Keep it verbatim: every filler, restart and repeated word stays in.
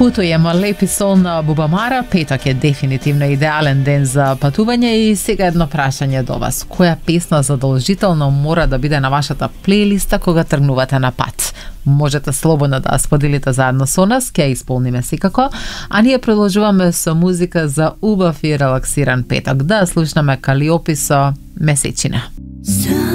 Путујемо лепи сол на Бубамара, петок е дефинитивно идеален ден за патување и сега едно прашање до вас. Која песна задолжително мора да биде на вашата плейлиста кога тргнувате на пат? Можете слободно да споделите заедно со нас, ќе ја исполниме секако, а ние продолжуваме со музика за убав и релаксиран петок. Да слушнаме Калиопи со Месечина.